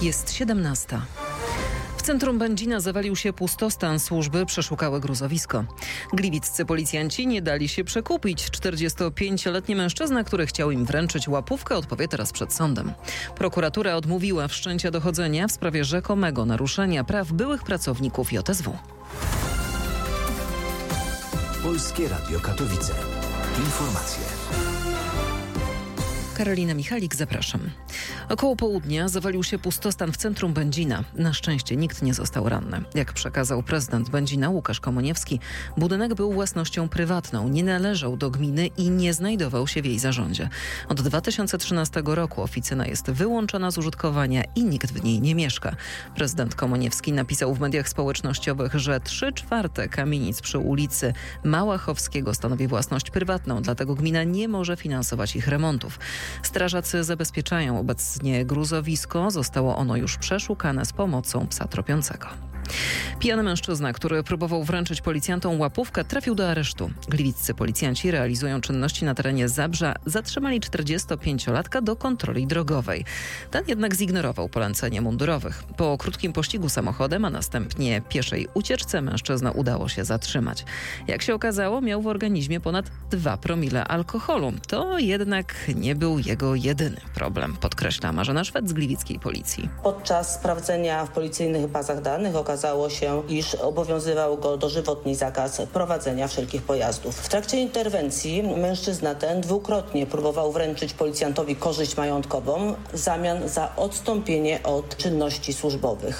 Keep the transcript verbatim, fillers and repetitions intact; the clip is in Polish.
Jest siedemnasta. W centrum Będzina zawalił się pustostan. Służby przeszukały gruzowisko. Gliwiccy policjanci nie dali się przekupić. czterdziestopięcioletni mężczyzna, który chciał im wręczyć łapówkę, odpowie teraz przed sądem. Prokuratura odmówiła wszczęcia dochodzenia w sprawie rzekomego naruszenia praw byłych pracowników J S W. Polskie Radio Katowice. Informacje. Karolina Michalik, zapraszam. Około południa zawalił się pustostan w centrum Będzina. Na szczęście nikt nie został ranny. Jak przekazał prezydent Będzina Łukasz Komoniewski, budynek był własnością prywatną, nie należał do gminy i nie znajdował się w jej zarządzie. Od dwa tysiące trzynastego roku oficyna jest wyłączona z użytkowania i nikt w niej nie mieszka. Prezydent Komoniewski napisał w mediach społecznościowych, że trzy czwarte kamienic przy ulicy Małachowskiego stanowi własność prywatną, dlatego gmina nie może finansować ich remontów. Strażacy zabezpieczają obecnie gruzowisko. Zostało ono już przeszukane z pomocą psa tropiącego. Pijany mężczyzna, który próbował wręczyć policjantom łapówkę, trafił do aresztu. Gliwiccy policjanci realizują czynności na terenie Zabrza. Zatrzymali czterdziestopięciolatka do kontroli drogowej. Ten jednak zignorował polecenie mundurowych. Po krótkim pościgu samochodem, a następnie pieszej ucieczce mężczyzna udało się zatrzymać. Jak się okazało, miał w organizmie ponad dwa promile alkoholu. To jednak nie był jego jedyny problem, podkreśla Marzena Szwed z gliwickiej policji. Podczas sprawdzenia w policyjnych bazach danych okazało się, iż obowiązywał go dożywotni zakaz prowadzenia wszelkich pojazdów. W trakcie interwencji mężczyzna ten dwukrotnie próbował wręczyć policjantowi korzyść majątkową w zamian za odstąpienie od czynności służbowych.